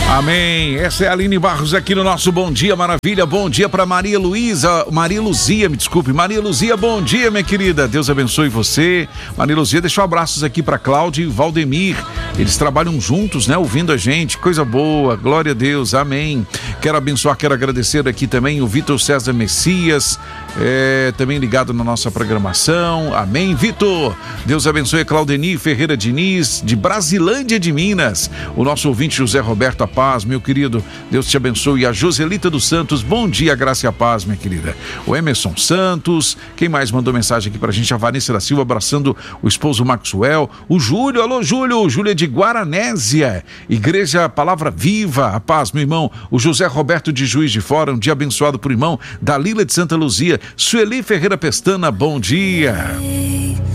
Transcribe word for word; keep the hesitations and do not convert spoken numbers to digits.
Amém. Essa é a Aline Barros aqui no nosso Bom Dia Maravilha. Bom dia para Maria Luísa, Maria Luzia, me desculpe. Maria Luzia, bom dia, minha querida. Deus abençoe você. Maria Luzia, deixa um abraços aqui para Cláudia e Valdemir. Eles trabalham juntos, né? Ouvindo a gente. Coisa boa. Glória a Deus. Amém. Quero abençoar, quero agradecer aqui também o Vitor César Messias, é, também ligado na nossa programação. Amém, Vitor. Deus abençoe a Claudeni Ferreira Diniz, de Brasilândia de Minas. O nosso ouvinte José Roberto A Paz, meu querido, Deus te abençoe. E a Joselita dos Santos, bom dia, graça e a paz, minha querida. O Emerson Santos, quem mais mandou mensagem aqui pra gente? A Vanessa da Silva abraçando o esposo Maxwell. O Júlio, alô Júlio, o Júlio é de Guaranésia, Igreja Palavra Viva, a paz, meu irmão. O José Roberto de Juiz de Fora, um dia abençoado por irmão. Dalila de Santa Luzia. Sueli Ferreira Pestana, bom dia.